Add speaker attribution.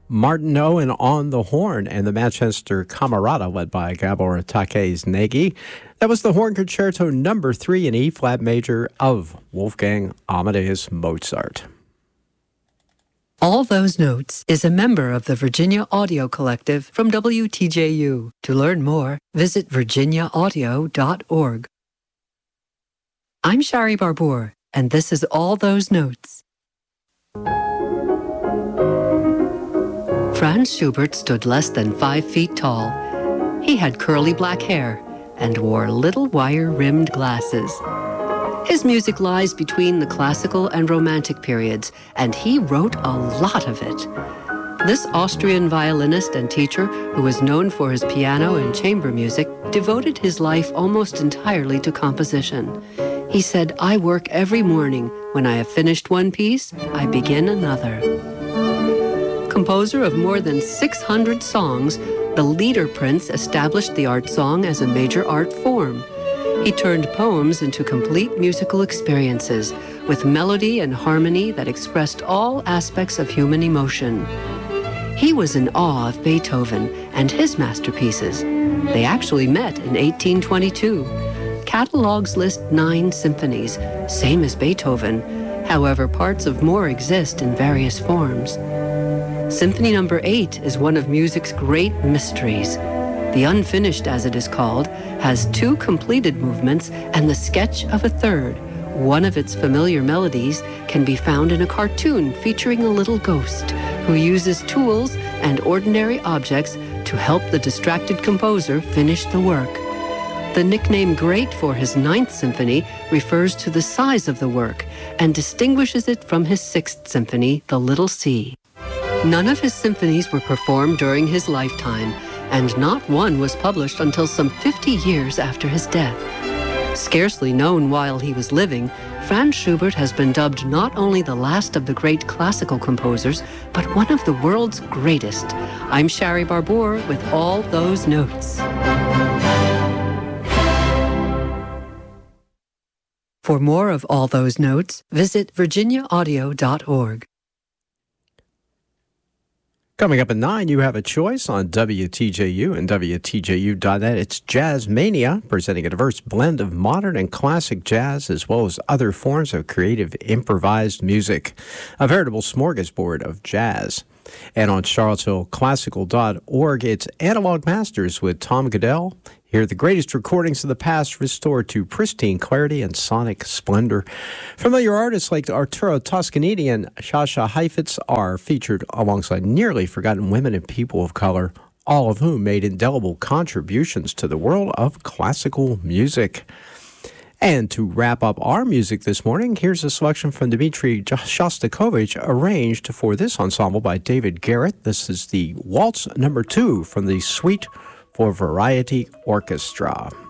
Speaker 1: Martin Owen on the horn, and the Manchester Camerata led by Gabor Taques-Nagy. That was the Horn Concerto No. 3 in E-flat major of Wolfgang Amadeus Mozart.
Speaker 2: All Those Notes is a member of the Virginia Audio Collective from WTJU. To learn more, visit virginiaaudio.org. I'm Shari Barbour, and this is All Those Notes. Franz Schubert stood less than 5 feet tall. He had curly black hair and wore little wire-rimmed glasses. His music lies between the classical and romantic periods, and he wrote a lot of it. This Austrian violinist and teacher, who was known for his piano and chamber music, devoted his life almost entirely to composition. He said, "I work every morning. When I have finished one piece, I begin another." Composer of more than 600 songs, the Lieder Prince established the art song as a major art form. He turned poems into complete musical experiences with melody and harmony that expressed all aspects of human emotion. He was in awe of Beethoven and his masterpieces. They actually met in 1822. Catalogs list 9 symphonies, same as Beethoven. However, parts of more exist in various forms. Symphony No. 8 is one of music's great mysteries. The Unfinished, as it is called, has 2 completed movements and the sketch of a third. One of its familiar melodies can be found in a cartoon featuring a little ghost who uses tools and ordinary objects to help the distracted composer finish the work. The nickname Great for his 9th Symphony refers to the size of the work and distinguishes it from his 6th Symphony, the Little C. None of his symphonies were performed during his lifetime, and not one was published until some 50 years after his death. Scarcely known while he was living, Franz Schubert has been dubbed not only the last of the great classical composers, but one of the world's greatest. I'm Shari Barbour with All Those Notes. For more of All Those Notes, visit virginiaaudio.org.
Speaker 1: Coming up at 9, you have a choice on WTJU and WTJU.net. It's Jazz Mania, presenting a diverse blend of modern and classic jazz, as well as other forms of creative improvised music. A veritable smorgasbord of jazz. And on charlottesvilleclassical.org, it's Analog Masters with Tom Goodell. Hear the greatest recordings of the past restored to pristine clarity and sonic splendor. Familiar artists like Arturo Toscanini and Sasha Heifetz are featured alongside nearly forgotten women and people of color, all of whom made indelible contributions to the world of classical music. And to wrap up our music this morning, here's a selection from Dmitri Shostakovich, arranged for this ensemble by David Garrett. This is the Waltz No. 2 from the Suite for Variety Orchestra.